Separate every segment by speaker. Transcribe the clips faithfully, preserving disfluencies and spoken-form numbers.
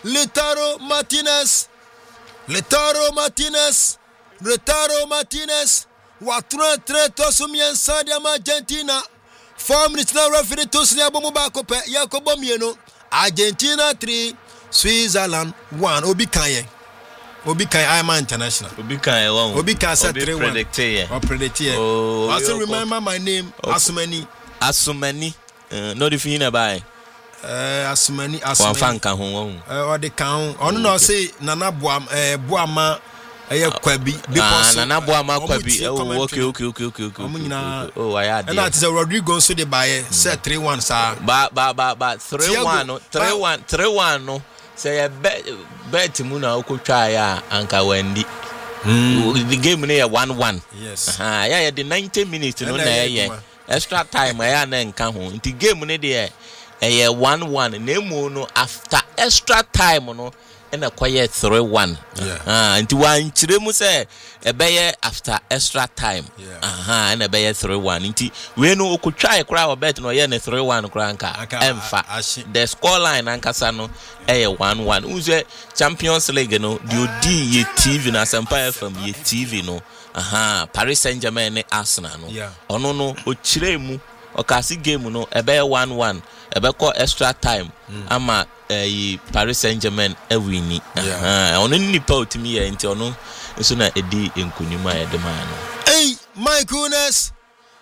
Speaker 1: Lautaro Martinez. Lautaro Martinez. Lautaro Martinez. Watra tre tosumien Sadia Argentina. Four minutes now referee to Sliabomu Bakope. Yakobo Mieno. Argentina three. Switzerland one. Obi Kanye. Obi Kanye Ironman International.
Speaker 2: Obi Kanye one.
Speaker 1: Obi Kanye said three one.
Speaker 2: Predicted.
Speaker 1: Or predicted.
Speaker 2: Oh,
Speaker 1: I still remember my name. Oh. Asumani.
Speaker 2: Asumani. Uh, no define by.
Speaker 1: Uh, Asumani. Asumani.
Speaker 2: One fan can home.
Speaker 1: Uh, or the count. Oh no, say Nana Boam. Uh, Boama. Uh, Kwabi.
Speaker 2: Ah, Nana Boama Kwabi. Oh, okay, okay, okay, okay, okay. Oh, I had.
Speaker 1: And that is a Rodrigo so they buy set three one sir.
Speaker 2: But but but but three one, three one, three one no. Say a bet bet Muna Okutwa ya Anka Wendy. The game near one one.
Speaker 1: Yes.
Speaker 2: Ah, yeah, the ninety minutes no na yeah. Extra time I na nka ho. The game ne dey eh one one. Nemu no after extra time no and a quiet three one.
Speaker 1: Yeah.
Speaker 2: Ah, and one chiremu say a bayer after extra time.
Speaker 1: Yeah.
Speaker 2: Aha, and a bayer three one. Inti we no could try a crowd bet no yen three one cranka. Emfa. The score line ankasano a one one. Who's a Champions League no? Do D ye T V na Empire from ye T V no. Aha, Paris Saint-Germain ne Arsenal no.
Speaker 1: Yeah.
Speaker 2: Ono no o chiremu o kasi game no a bayer one one. A bayer extra time. Mm. Ama Uh, Paris Saint-Germain ewini. Ah, ono nipa otimi ya nti ono nso na edi enkunima ya de man.
Speaker 1: Hey, my goodness.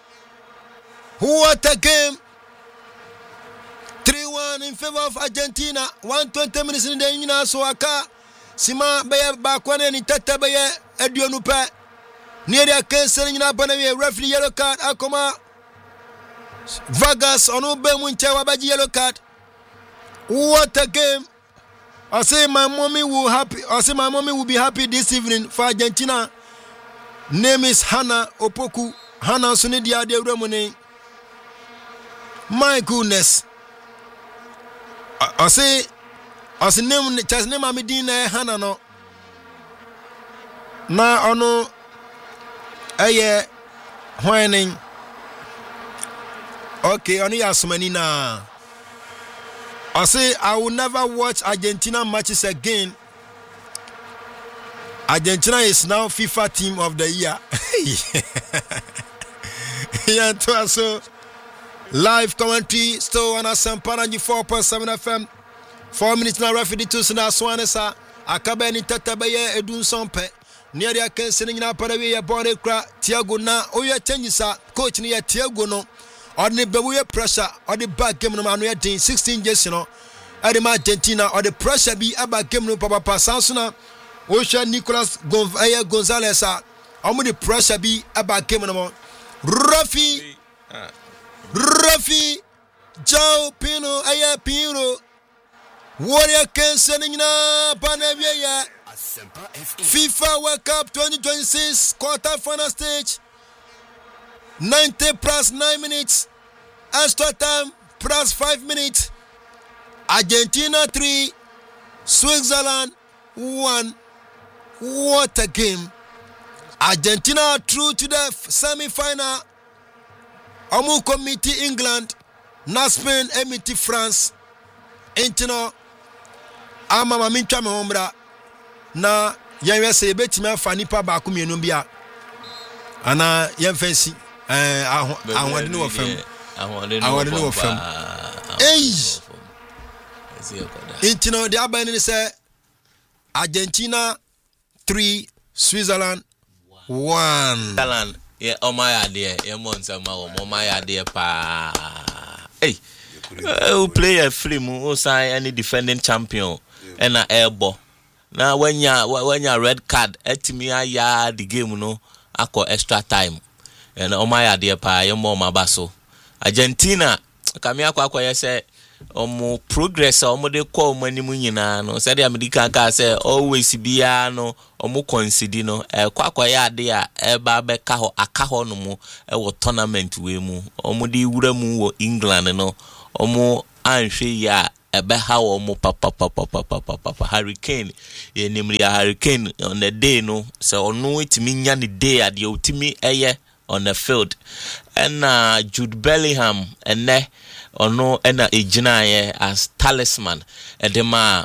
Speaker 1: What a game. three one in favor of Argentina. one hundred twenty minutes in the nyina so aka. Sima beye ba kwane ni tata beye eduonu pe. Near the cancel nyina bana we referee yellow card akoma. Vargas ono be munche wabaji yellow card. What a game. I say my mommy will happy. I say my mommy will be happy this evening for Argentina. Name is Hannah Opoku. Hannah Sunidia de Romone. My goodness. I, I say I say name just name Amidina Hannah no. Na ono aye whining. Okay, only as many na. I say I will never watch Argentina matches again. Argentina is now FIFA team of the year. Yeah, so live commentary still on Asempa ninety-four point seven F M. Four minutes now referee to Sina Swanesa. Akabe ni tatabeye edun sompe. Near the Kensen in Aparawe ya body cra Tiago na oya changes coach ni ya Tiago no. Or the beware pressure or the back game no man we sixteen years you know at the Argentina or the pressure be about game no papa Sansuna Osha Nicolas Gonzalez Gonzalez or the pressure be about game no Rafi Rafi Joe Pino Aya Pino Warrior Kensen na Panavia FIFA World Cup twenty twenty-six quarter final stage ninety plus nine minutes. Extra time plus five minutes. Argentina three. Switzerland one. What a game. Argentina through to the semi-final. Amu committee England. Na Spain emiti France. Intino. Ama mamincha mehombra. Na yenwe se beti me fa nipa ba ku mienu bia. Ana yemfansi. Eh, I want to know of him. I want to know of him. Hey, you know the Albanians say Argentina three, Switzerland one.
Speaker 2: Switzerland, yeah, oh my idea, yeah, monster, oh my idea, pa. Hey, who play a film? Who sign any defending champion and an airball? Now when you when you red card, at me, I ya the game no, I call extra time. And oh my idea pa your mom abaso Argentina kamia kwa kwa say omo progress omo de kwa omo ni munyina no say the American ka say always bia no omo concede no e kwa kwa ya ade a e ba be ka ho aka ho no mu e wo tournament we mu omo de wura mu wo England no omo anhwe ya e be ha omo papa papa papa papa Hurricane ye nimri Hurricane on the day no say ono itimi nya ni day ade otimi eye on the field and uh, Jude Bellingham and ne ono ena ejina ye as talisman edema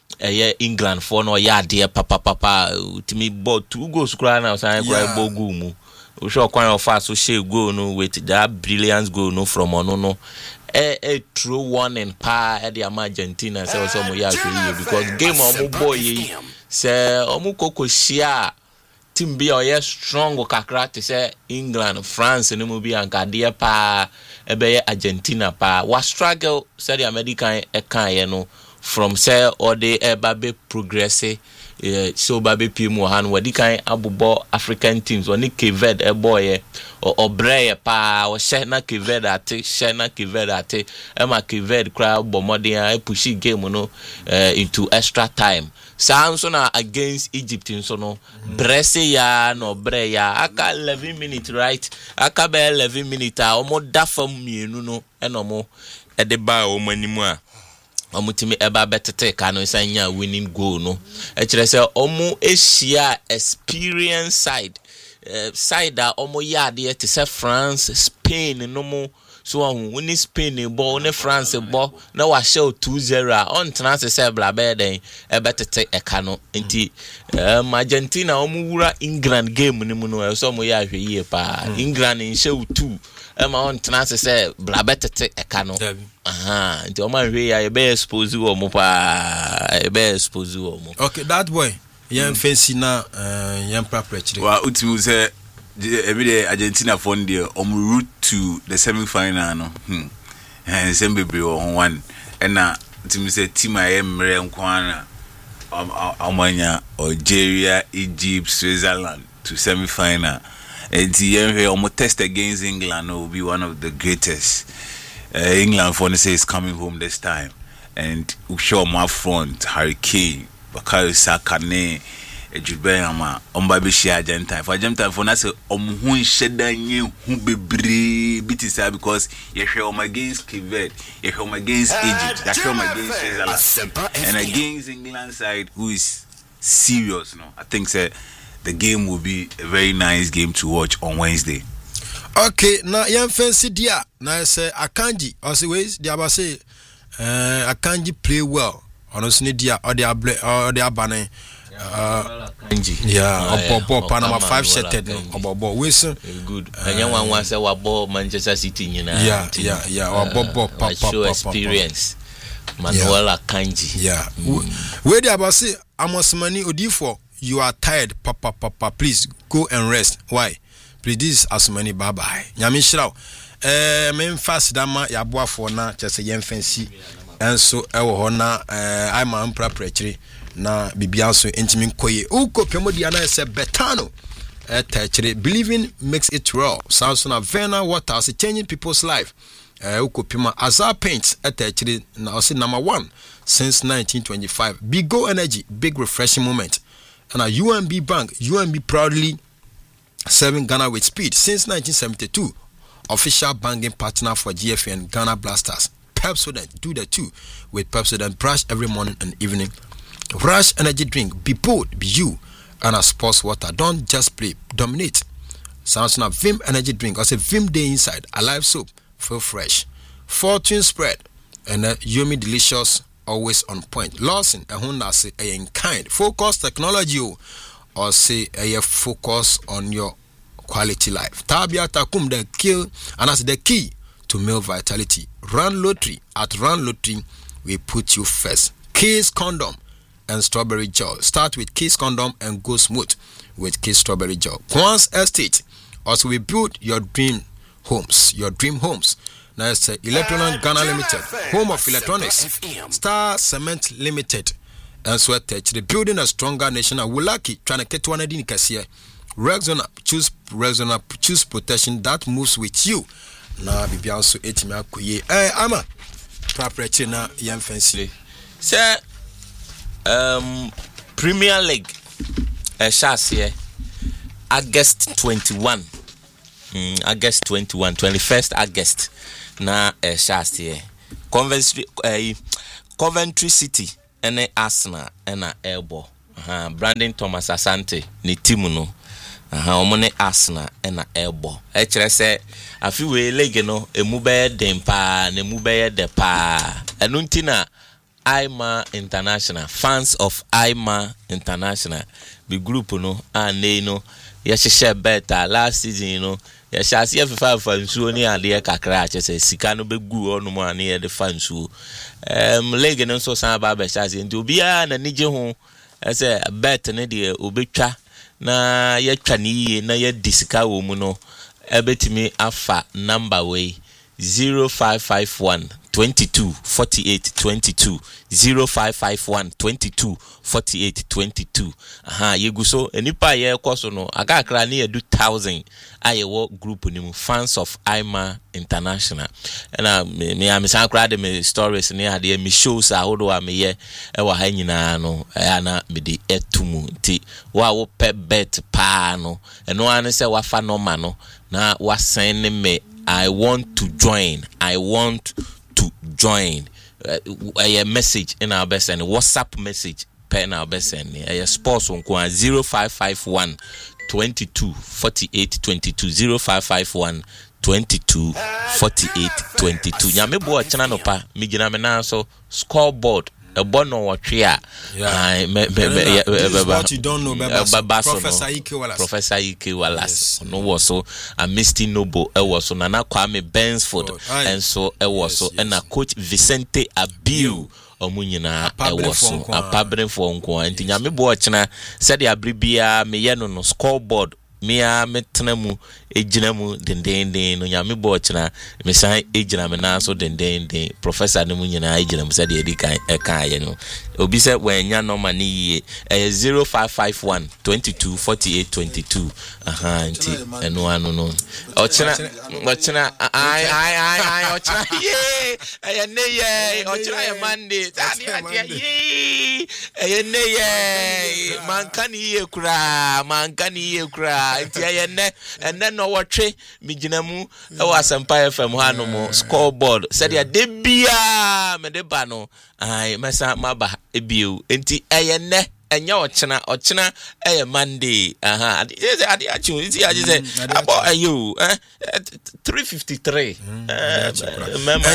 Speaker 2: ɛyɛ England for no yɛ adeɛ papa papa timi ball two goals kura na san kura ball goal mu o show kwan of fast so share goal no with that brilliant goal no from ono no eh eh true one and pa e the Argentina say so mo ya hwe because game omo boy yi say omo kokoshia team bi o ye strong kakra te say England France no mo bi anka de pa e be Argentina pa was struggle say the American e kan ye no from say or the eba be progress eh so ba be pimu han wadi kan abubo African teams oni Cape Verde e boy or breye pa o she na Cape Verde ate she na Cape Verde ate e ma Cape Verde kra bo modern e push game no uh, into extra time Samson na against Egypt so no brese ya no breya aka eleven minutes right aka be eleven minutes a omo da fam mienu no e no mo e de ba o manimu a omutimi eba betete ka no sanya winning goal no e kire se omo ehia experience side uh, side that omo yade te se France Spain no mo so when Spain ball ne France ball na wa show two zero on trans se bla be den e betete e ka no nti um, Argentina omo wura England game ni mu no so omo ya hwe yie pa England in show two Emma on trans say blabetete ekano. Aha, nti o man hwe ya e be expose wo mo pa, e be expose wo mo.
Speaker 1: Okay, that boy. Yan fancy na uh yan prepare.
Speaker 3: Wa ultimu say every day Argentina fond there on route to the semi final no. Hmm. And sembe be on one. And na ultimu say team I am mre nkwana Omanya, Algeria, Egypt, Switzerland to semi final. And the almost test against England will be one of the greatest. Uh, England, for say, is coming home this time, and we show my front Harry Kane, Bukayo Saka, ne, Ejubeyama, Ombabishi Argentina. For Argentina, for us, Omhun Shedanyi, Humbebri, Bitisa, because you show them against Cape Verde, you show them against Egypt, you show them against Switzerland, and against England side, who is serious. No, I think say. The game will be a very nice game to watch on Wednesday.
Speaker 1: Okay, now young fancy dia. Now say Akanji, also ways they aba say uh Akanji play well. Honestly dia or they are or they are banning. Uh, yeah, Obobo Panama five setted no. Obobo Wilson
Speaker 2: good. And young one was our ball Manchester City, you know.
Speaker 1: Yeah, yeah, yeah. Obobo
Speaker 2: Papa experience. Manuel Akanji.
Speaker 1: Yeah. Where they aba say Amosmani Odifo. You are tired, papa, papa. Please go and rest. Why? Please, this is Asumani. Bye bye. Nyami shiraw. Eh, men fast dama ya boa for na chese yen fancy. And so ewo hona eh I'm am prepare na bibianso entimi koye. Uko pemodi ana se betano. Eh techre believing makes it raw. Sounds na Vena Waters changing people's life. Eh uko pema Azar Paints eh techre na say number one since nineteen twenty-five. Big Go Energy, big refreshing moment. And a U M B Bank, U M B proudly serving Ghana with speed since nineteen seventy-two. Official banking partner for G F N Ghana Blasters. Pepsodent, do the two with Pepsodent brush every morning and evening. Rush energy drink, be bold, be you. And a sports water, don't just play, dominate. Sounds like Vim energy drink, or say Vim Day Inside, alive soap, feel fresh. Fortune spread, and a yummy delicious. Always on point. Lawson, a Honda say a in kind. Focus technology or say a focus on your quality life. Tabia Takum the kill and that's the key to male vitality. Run lottery. At Run Lottery, we put you first. Kiss condom and strawberry gel. Start with Kiss condom and go smooth with Kiss strawberry gel. Quans Estate. Also, we build your dream homes. Your dream homes. Now it's uh, Electronic Ghana Limited, home of electronics, Star Cement Limited, and Sweat the building a stronger nation. Wulaki trying to get one of the Nikasia. Rexona, choose Rexona, choose protection that moves with you. Now, Bibianso Etima Kuye. Eh, Ama, proper na young fancy.
Speaker 2: Sir, um, Premier League, a chassis, August twenty-one. Mm, August twenty-one, twenty-first August. Na eh shastie Coventry eh Coventry City ene Arsenal ena Elbo aha Brandon Thomas Asante ni team no aha omo ne Arsenal ena Elbo e kire se afi we league no emu be den pa na emu be de pa enu ntina I M A International, fans of I M A International. Be group no and they no yɛhyehyɛ better last season no yɛhyɛ ase yɛfefa fa nsuo ne adeɛ kakra kyɛ sɛ sika no bɛgu ɔno mu ane yɛde fa nsuo um league no nso san ba bɛhyɛ ase nti obiara na nigye ho ɛsɛ bet ne deɛ obɛtwa na yɛtwa ne yie na yɛdi sika wɔ mu no ɛbɛtumi afa number way zero five five one twenty-two forty-eight twenty-two zero five five one twenty-two forty-eight twenty-two aha yegu so enipa ye koso no akakra ne yedu one thousand ayewo group ni mu fans of I M A International na me am san kra de me stories ne ade me shows a hodo a me ye e wa ha nyina no ana me de etumu nti wa wo pe bet pa no eno an se wa fa no ma no na wa send me I want to join I want to join uh, a message in our best and WhatsApp message pen our best and a sports on zero five five one twenty-two forty-eight twenty-two zero five five one twenty-two forty-eight twenty-two nyame bo achana no pa mi gina me na so scoreboard a bono watria
Speaker 1: yeah me, me, me, yeah, what you don't know about Professor Ike Wallace
Speaker 2: Professor Ike Wallace no was so a Misty Noble e was so Nana Kwame Bensford and so e was so and a coach Vicente Abiu omunyina e was so a pabren for nko anti nyame bo achana said ya bribia me ye no no scoreboard me a metnamu ejinamu dendenden no nyame bo china me san ejina me na so dendenden professor ne mu nyina ejina mu se de edi kan e kan ye no obi se wanya no mani ye e zero five five one twenty-two forty-eight twenty-two aha nti eno anu no o china o china ai ai ai ai o china ye e ne ye o china ye monday tani ati ye e ne ye man kan ye kura man kan ye kura nti ye ne enne no watwe miginamu e wa Asempa F M hanu mo scoreboard said ya de bia me de ba no ai mesa maba ebio enti eye ne enya ochena ochena eye Monday aha ade ade achu iti aje say abo ayo eh three fifty-three eh mema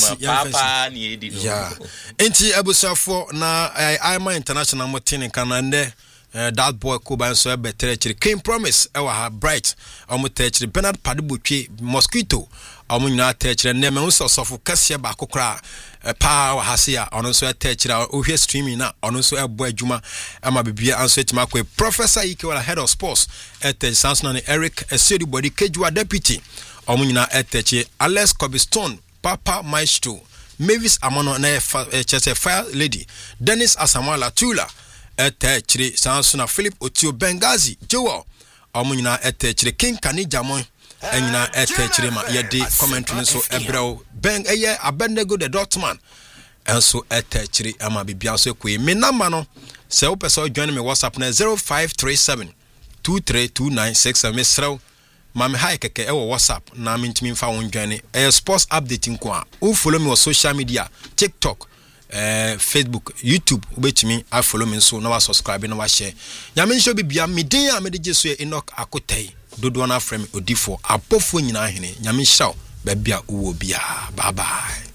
Speaker 2: papa ni edi no
Speaker 1: yeah enti abusafo na I M A International motini kanande Uh, that boy Kuba so better King Promise ewa ha bright omo techri Bernard Padibutwe Mosquito omo nyina techri neme unso sofo kase ba kokra pa wa hase a ono so techri ohwe streaming na ono so ebo adwuma ama bibia anso etima kwe Professor Ike wala head of sports etech Sansona Eric Esedi Body Kejua deputy omo nyina etech Alex Cobstone Papa Maestro Mavis Amono na chese fire lady Dennis Asamala Tula etechire Sansona Philip Otio Bengazi Joel omunyina etechire King Kanijamon enyina etechire ma yede commentary so ebreo ben eye Abednego the Dotman enso etechire ama bibia so kwe me number no se wo pese join me WhatsApp na zero five three seven two three two nine six seven mesrew mame hi keke e wo WhatsApp na mentimi mfa won join e sports updating ko a wo follow me on social media TikTok Uh, Facebook, YouTube, ubetimi I follow me so na wa subscribe na wa share. Nyame nsho bibia medin a mede jeso e Enoch Akotai. Dodo na frame odifo apofo nyina hene. Nyame hyaw babia uwo bia. Bye bye.